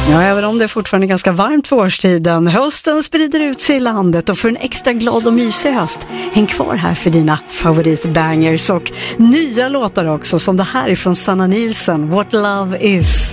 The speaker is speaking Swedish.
Ja, även om det är fortfarande ganska varmt för årstiden. Hösten sprider ut sig i landet och för en extra glad och mysig höst, häng kvar här för dina favoritbangers och nya låtar också, som det här ifrån Sanna Nielsen, What Love Is.